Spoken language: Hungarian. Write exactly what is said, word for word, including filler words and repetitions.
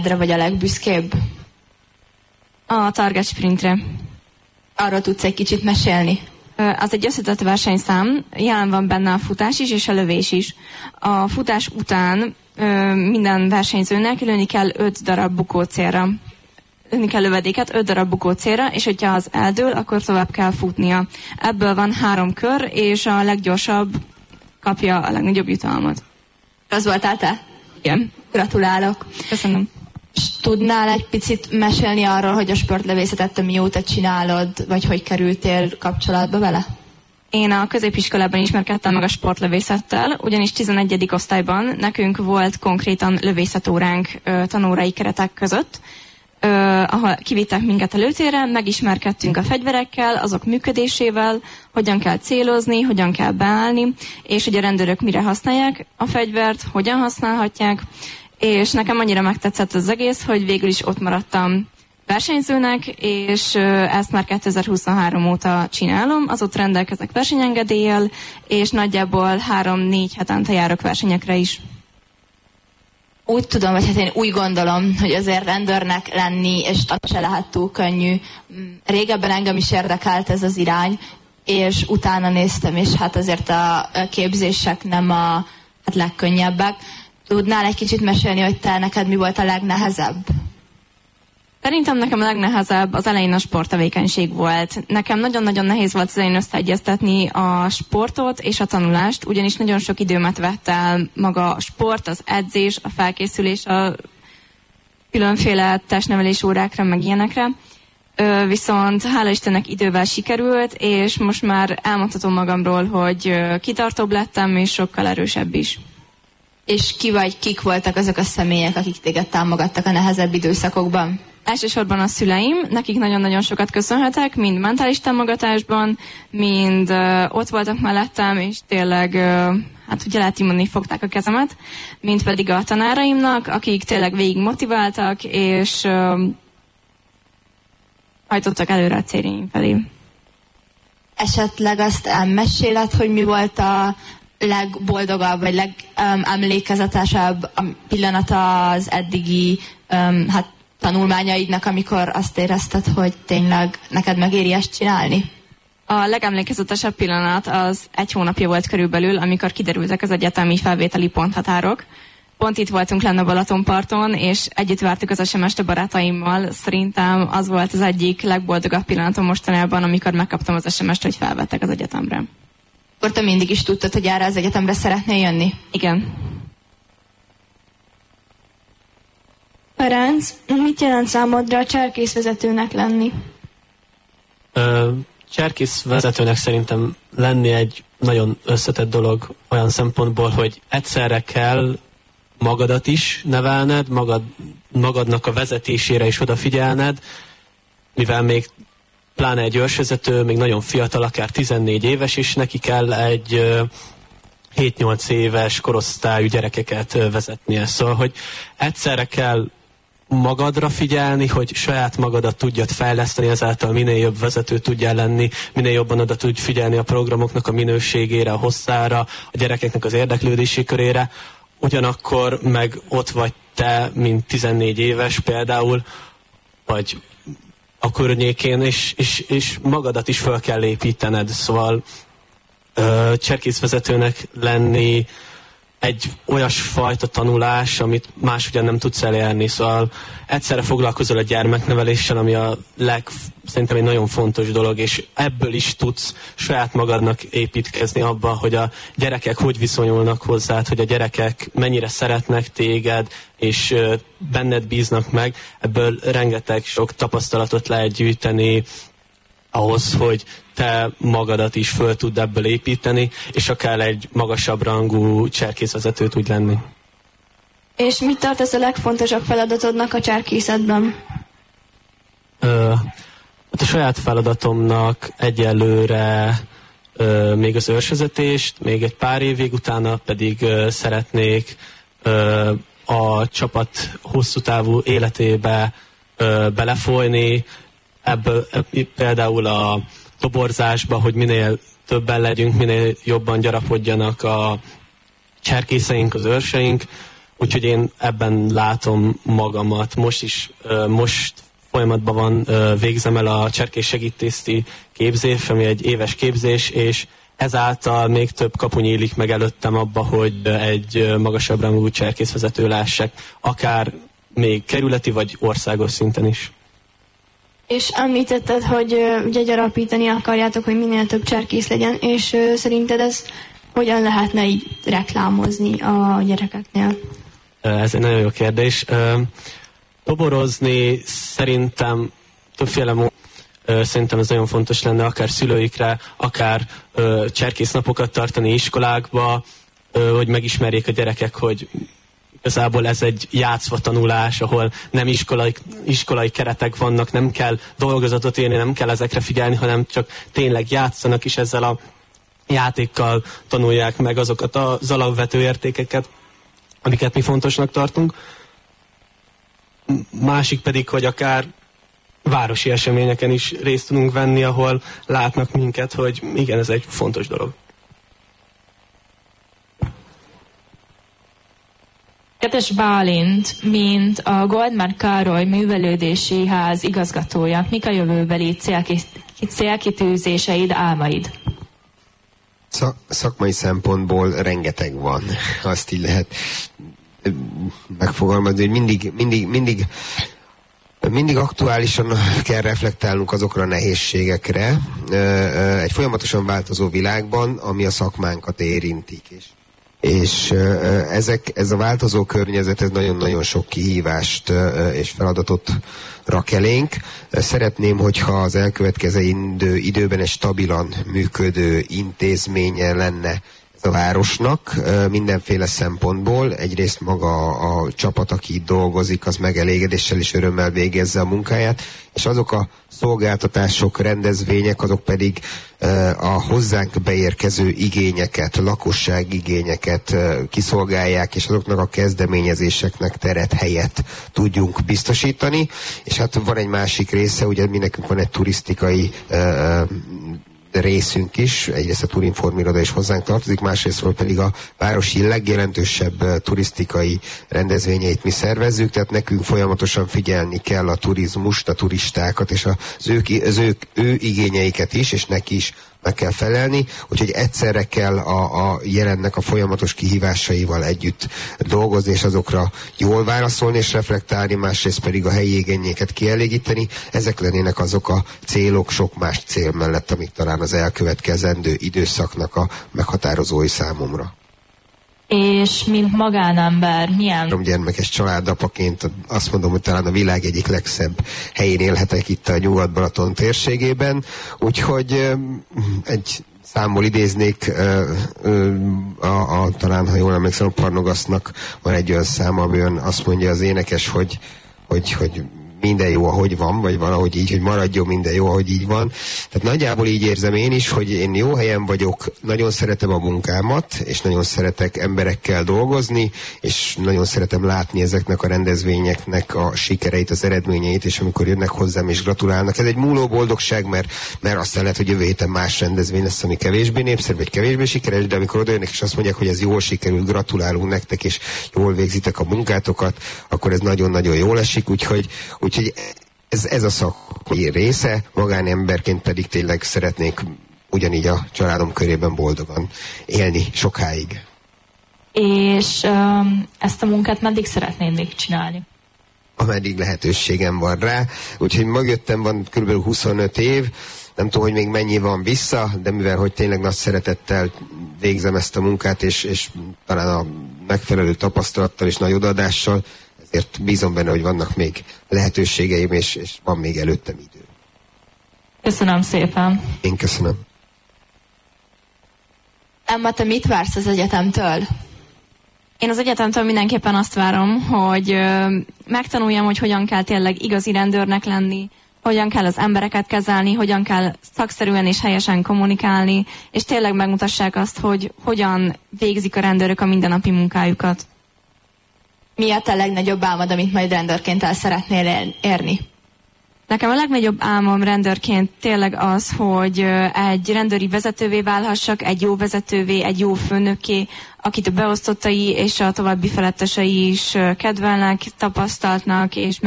melyedre vagy a legbüszkébb? A target sprintre. Arról tudsz egy kicsit mesélni? Az egy összetett versenyszám, jelen van benne a futás is és a lövés is. A futás után minden versenyzőnek lőni kell öt darab bukócélra. Lőni kell lövedéket öt darab bukócélra, és hogyha az eldől, akkor tovább kell futnia. Ebből van három kör, és a leggyorsabb kapja a legnagyobb jutalmat. Az voltál te? Igen. Gratulálok. Köszönöm. És tudnál egy picit mesélni arról, hogy a sportlövészetet te mióta csinálod, vagy hogy kerültél kapcsolatba vele? Én a középiskolában ismerkedtem meg a sportlövészettel, ugyanis tizenegyedik osztályban nekünk volt konkrétan lövészetóránk tanórai keretek között, ö, ahol kivittek minket a lőtérre, megismerkedtünk a fegyverekkel, azok működésével, hogyan kell célozni, hogyan kell beállni, és hogy a rendőrök mire használják a fegyvert, hogyan használhatják, és nekem annyira megtetszett az egész, hogy végül is ott maradtam versenyzőnek, és ezt már kétezer-huszonhárom óta csinálom, azóta rendelkezek versenyengedéllyel, és nagyjából három-négy hetente járok versenyekre is. Úgy tudom, vagy hát én úgy gondolom, hogy azért rendőrnek lenni, és az se lehet túl könnyű. Régebben engem is érdekelt ez az irány, és utána néztem, és hát azért a képzések nem a hát legkönnyebbek. Tudnál egy kicsit mesélni, hogy te neked mi volt a legnehezebb? Szerintem nekem a legnehezebb az elején a sporttevékenység volt. Nekem nagyon-nagyon nehéz volt az elején összeegyeztetni a sportot és a tanulást, ugyanis nagyon sok időmet vett el maga a sport, az edzés, a felkészülés, a különféle testnevelés órákra, meg ilyenekre. Ö, viszont hála Istennek idővel sikerült, és most már elmondhatom magamról, hogy kitartóbb lettem, és sokkal erősebb is. És ki vagy, kik voltak azok a személyek, akik téged támogattak a nehezebb időszakokban? Elsősorban a szüleim, nekik nagyon-nagyon sokat köszönhetek, mind mentális támogatásban, mind uh, ott voltak mellettem, és tényleg, uh, hát ugye lehet így mondani, fogták a kezemet, mind pedig a tanáraimnak, akik tényleg végig motiváltak, és uh, hajtottak előre a céljaim felé. Esetleg azt elmeséled, hogy mi volt a legboldogabb, vagy legemlékezetesebb pillanata az eddigi um, hát, tanulmányaidnak, amikor azt érezted, hogy tényleg neked megéri ezt csinálni? A legemlékezetesebb pillanat az egy hónapja volt körülbelül, amikor kiderültek az egyetemi felvételi ponthatárok. Pont itt voltunk lenne a Balatonparton, és együtt vártuk az es em est a barátaimmal. Szerintem az volt az egyik legboldogabb pillanatom mostanában, amikor megkaptam az es em est, hogy felvettek az egyetemre. Akkor te mindig is tudtad, hogy erre az egyetemre szeretnél jönni? Igen. Ferenc, mit jelent számodra a cserkészvezetőnek lenni? Ö, cserkészvezetőnek szerintem lenni egy nagyon összetett dolog olyan szempontból, hogy egyszerre kell magadat is nevelned, magad, magadnak a vezetésére is odafigyelned, mivel még pláne egy őrsvezető, még nagyon fiatal, akár tizennégy éves, és neki kell egy hét-nyolc éves korosztályú gyerekeket vezetnie. Szóval, hogy egyszerre kell magadra figyelni, hogy saját magadat tudjad fejleszteni, ezáltal minél jobb vezető tudjál lenni, minél jobban oda tudj figyelni a programoknak a minőségére, a hosszára, a gyerekeknek az érdeklődési körére. Ugyanakkor meg ott vagy te, mint tizennégy éves például, vagy a környékén, és, és, és magadat is fel kell építened. Szóval ö, cserkészvezetőnek lenni egy olyasfajta tanulás, amit más ugyan nem tudsz elérni. Szóval egyszerre foglalkozol a gyermekneveléssel, ami a leg, szerintem egy nagyon fontos dolog, és ebből is tudsz saját magadnak építkezni abba, hogy a gyerekek hogy viszonyulnak hozzád, hogy a gyerekek mennyire szeretnek téged, és benned bíznak meg. Ebből rengeteg sok tapasztalatot lehet gyűjteni ahhoz, hogy te magadat is föl tudd ebből építeni, és akár egy magasabb rangú cserkészvezető tudj lenni. És mit tartasz a legfontosabb feladatodnak a cserkészetben? Ö, hát a saját feladatomnak egyelőre ö, még az őrsvezetést, még egy pár évig, utána pedig ö, szeretnék ö, a csapat hosszú távú életébe ö, belefolyni, ebből például a toborzásba, hogy minél többen legyünk, minél jobban gyarapodjanak a cserkészeink, az őrseink, úgyhogy én ebben látom magamat. Most is, most folyamatban van, végzem el a cserkész segédtiszti képzés, ami egy éves képzés, és ezáltal még több kapu nyílik meg előttem abba, hogy egy magasabb rangú cserkészvezető lássak, akár még kerületi vagy országos szinten is. És említetted, hogy uh, ugye gyarapítani akarjátok, hogy minél több cserkész legyen, és uh, szerinted ez hogyan lehetne így reklámozni a gyerekeknél? Ez egy nagyon jó kérdés. Toborozni szerintem többféle módon, szerintem ez nagyon fontos lenne, akár szülőikre, akár cserkésznapokat tartani iskolákba, hogy megismerjék a gyerekek, hogy igazából ez egy játszva tanulás, ahol nem iskolai, iskolai keretek vannak, nem kell dolgozatot írni, nem kell ezekre figyelni, hanem csak tényleg játszanak, és ezzel a játékkal tanulják meg azokat az alapvető értékeket, amiket mi fontosnak tartunk. Másik pedig, hogy akár városi eseményeken is részt tudunk venni, ahol látnak minket, hogy igen, ez egy fontos dolog. Kedves Bálint, mint a Goldman Károly Művelődési Ház igazgatója, mik a jövőbeli célkitűzéseid, álmaid? Szakmai szempontból rengeteg van. Azt így lehet megfogalmazni, hogy mindig, mindig, mindig, mindig aktuálisan kell reflektálnunk azokra a nehézségekre egy folyamatosan változó világban, ami a szakmánkat érintik. És, és ezek, ez a változó környezet, ez nagyon-nagyon sok kihívást és feladatot rak elénk. Szeretném, hogyha az elkövetkezendő időben egy stabilan működő intézménye lenne a városnak mindenféle szempontból. Egyrészt maga a csapat, aki itt dolgozik, az megelégedéssel és örömmel végezze a munkáját, és azok a szolgáltatások, rendezvények, azok pedig a hozzánk beérkező igényeket, lakosság igényeket kiszolgálják, és azoknak a kezdeményezéseknek teret, helyet tudjunk biztosítani. És hát van egy másik része, ugye mi nekünk van egy turisztikai részünk is, egyrészt a Turinform iroda is hozzánk tartozik, másrésztről pedig a városi legjelentősebb turisztikai rendezvényeit mi szervezzük, tehát nekünk folyamatosan figyelni kell a turizmust, a turistákat és az ő, az ő, ő igényeiket is, és neki is meg kell felelni, úgyhogy egyszerre kell a, a jelennek a folyamatos kihívásaival együtt dolgozni, és azokra jól válaszolni és reflektálni, másrészt pedig a helyi igényeket kielégíteni. Ezek lennének azok a célok sok más cél mellett, amik talán az elkövetkezendő időszaknak a meghatározói számomra. És mint magánember, milyen? Három gyermekes családapaként azt mondom, hogy talán a világ egyik legszebb helyén élhetek itt a Nyugat-Balaton térségében, úgyhogy egy számból idéznék, a, a, a, talán, ha jól emlékszem, a Parnogasznak van egy olyan szám, amiben azt mondja az énekes, hogy, hogy, hogy minden jó, ahogy van, vagy valahogy így, hogy maradjon minden jó, ahogy így van. Tehát nagyjából így érzem én is, hogy én jó helyen vagyok, nagyon szeretem a munkámat, és nagyon szeretek emberekkel dolgozni, és nagyon szeretem látni ezeknek a rendezvényeknek a sikereit, az eredményeit, és amikor jönnek hozzám és gratulálnak. Ez egy múló boldogság, mert, mert aztán lehet, hogy jövő héten más rendezvény lesz, ami kevésbé népszerű, vagy kevésbé sikeres, de amikor oda jönnek és azt mondják, hogy ez jól sikerült, gratulálunk nektek, és jól végzitek a munkátokat, akkor ez nagyon-nagyon jól esik, úgyhogy Úgyhogy ez, ez a szakmai része, magánemberként pedig tényleg szeretnék ugyanígy a családom körében boldogan élni sokáig. És um, ezt a munkát meddig szeretnéd még csinálni? Ameddig lehetőségem van rá, úgyhogy mögöttem van kb. huszonöt év, nem tudom, hogy még mennyi van vissza, de mivel, hogy tényleg nagy szeretettel végzem ezt a munkát, és, és talán a megfelelő tapasztalattal és nagy odaadással, ezért bízom benne, hogy vannak még lehetőségeim, és, és van még előttem idő. Köszönöm szépen. Én köszönöm. Emma, te mit vársz az egyetemtől? Én az egyetemtől mindenképpen azt várom, hogy ö, megtanuljam, hogy hogyan kell tényleg igazi rendőrnek lenni, hogyan kell az embereket kezelni, hogyan kell szakszerűen és helyesen kommunikálni, és tényleg megmutassák azt, hogy hogyan végzik a rendőrök a mindennapi munkájukat. Mi a te legnagyobb álmod, amit majd rendőrként el szeretnél érni? Nekem a legnagyobb álmom rendőrként tényleg az, hogy egy rendőri vezetővé válhassak, egy jó vezetővé, egy jó főnökké, akit a beosztottai és a további felettesei is kedvelnek, tapasztaltnak, és